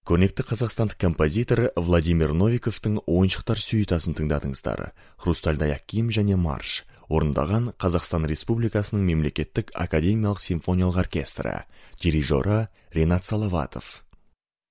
Көрнекті қазақстандық композитор Владимир Новиковтың ойыншықтар сюитасын тыңдадыңыздар. Хрустальный аяқ киім және марш. Орындаған Қазақстан Республикасының мемлекеттік академиялық симфониялық оркестрі. Дирижері Ринат Салаватов.